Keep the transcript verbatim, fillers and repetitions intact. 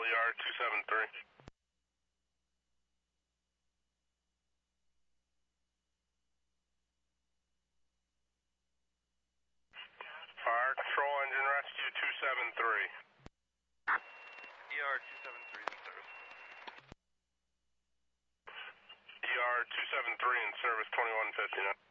E R two seven three. Fire Control Engine Rescue two seven three. E R two seven three in service. E R two seven three in service twenty-one fifty-nine.